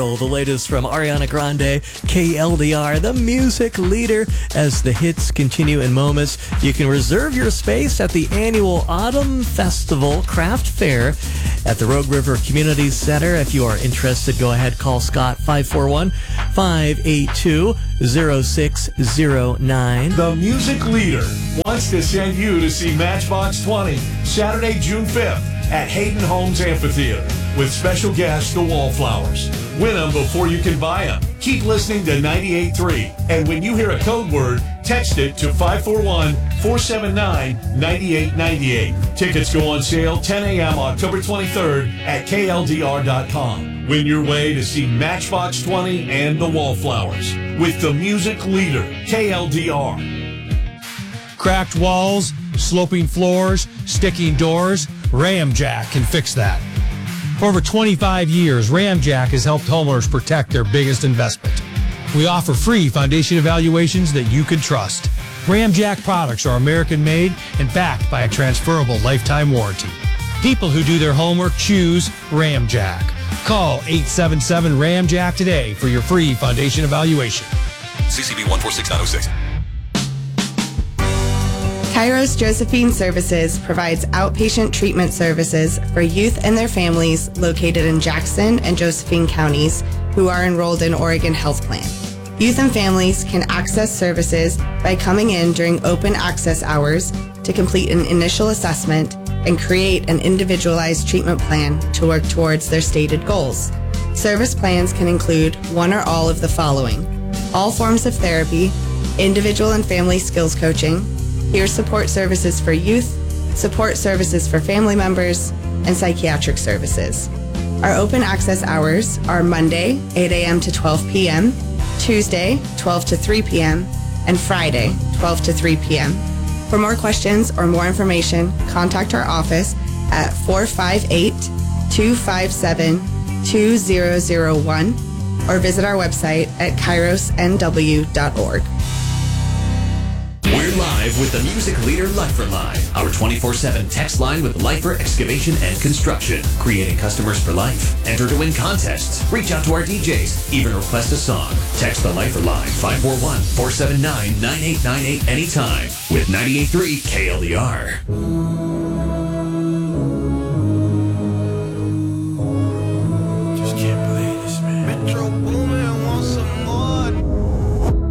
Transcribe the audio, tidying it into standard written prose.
Immortal, the latest from Ariana Grande, KLDR, the music leader. As the hits continue in moments, you can reserve your space at the annual Autumn Festival Craft Fair at the Rogue River Community Center. If you are interested, go ahead, call Scott 541-582-0609. The music leader wants to send you to see Matchbox 20 Saturday, June 5th at Hayden Homes Amphitheater with special guest, the Wallflowers. Win them before you can buy them. Keep listening to 98.3, and when you hear a code word, text it to 541-479-9898. Tickets go on sale 10 a.m. October 23rd at KLDR.com. Win your way to see Matchbox 20 and the Wallflowers with the music leader, KLDR. Cracked walls, sloping floors, sticking doors, Ramjack can fix that. For over 25 years, Ramjack has helped homeowners protect their biggest investment. We offer free foundation evaluations that you can trust. Ramjack products are American-made and backed by a transferable lifetime warranty. People who do their homework choose Ramjack. Call 877-RAMJACK today for your free foundation evaluation. CCB 146906. Kairos Josephine Services provides outpatient treatment services for youth and their families located in Jackson and Josephine counties who are enrolled in Oregon Health Plan. Youth and families can access services by coming in during open access hours to complete an initial assessment and create an individualized treatment plan to work towards their stated goals. Service plans can include one or all of the following: all forms of therapy, individual and family skills coaching, peer support services for youth, support services for family members, and psychiatric services. Our open access hours are Monday, 8 a.m. to 12 p.m., Tuesday, 12 to 3 p.m., and Friday, 12 to 3 p.m. For more questions or more information, contact our office at 458-257-2001 or visit our website at kairosnw.org. We're live with the music leader Lifer Line, our 24/7 text line with Lifer Excavation and Construction, creating customers for life. Enter to win contests, reach out to our DJs, even request a song. Text the Lifer Line 541-479-9898 anytime with 98.3 KLDR.